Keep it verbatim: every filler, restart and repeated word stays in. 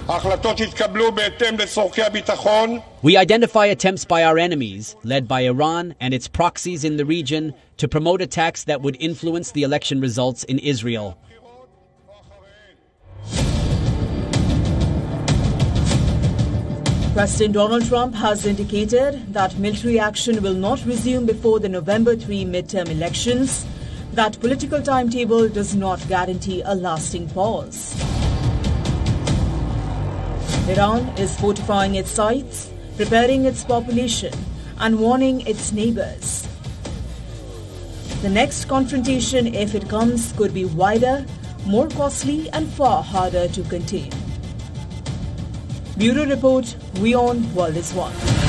We identify attempts by our enemies, led by Iran and its proxies in the region, to promote attacks that would influence the election results in Israel. President Donald Trump has indicated that military action will not resume before the November third midterm elections. That political timetable does not guarantee a lasting pause. Iran is fortifying its sites, preparing its population, and warning its neighbors. The next confrontation, if it comes, could be wider, more costly, and far harder to contain. Bureau Report, WION World is One.